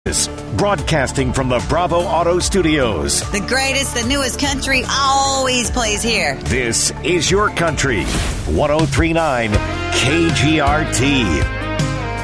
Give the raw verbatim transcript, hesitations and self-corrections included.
Broadcasting from the Bravo Auto Studios. The greatest, the newest country always plays here. This is your country. one oh three point nine K G R T.